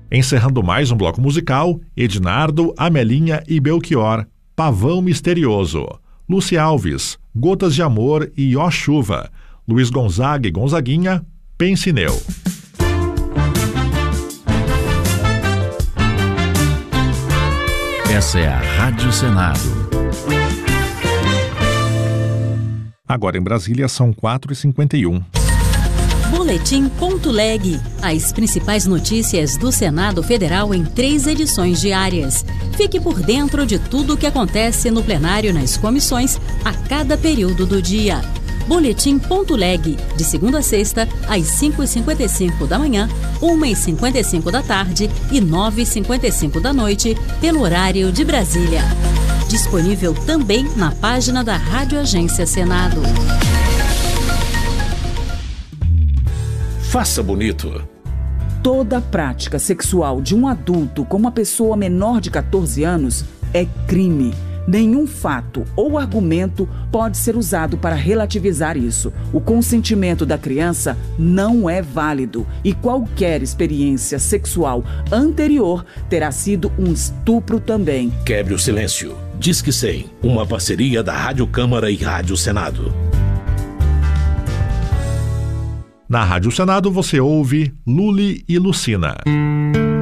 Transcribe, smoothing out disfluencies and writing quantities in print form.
Encerrando mais um bloco musical, Ednardo, Amelinha e Belchior, Pavão Misterioso. Lúcia Alves, Gotas de Amor e Ó Chuva. Luiz Gonzaga e Gonzaguinha, Pensineu. Essa é a Rádio Senado. Agora em Brasília são 4h51. Boletim.leg. As principais notícias do Senado Federal em 3 edições diárias. Fique por dentro de tudo o que acontece no plenário nas comissões a cada período do dia. Boletim.leg. De segunda a sexta, às 5h55 da manhã, 1h55 da tarde e 9h55 da noite, pelo horário de Brasília. Disponível também na página da Rádio Agência Senado. Faça bonito. Toda prática sexual de um adulto com uma pessoa menor de 14 anos é crime. Nenhum fato ou argumento pode ser usado para relativizar isso. O consentimento da criança não é válido e qualquer experiência sexual anterior terá sido um estupro também. Quebre o silêncio. Disque 100, uma parceria da Rádio Câmara e Rádio Senado. Na Rádio Senado você ouve Lully e Lucina.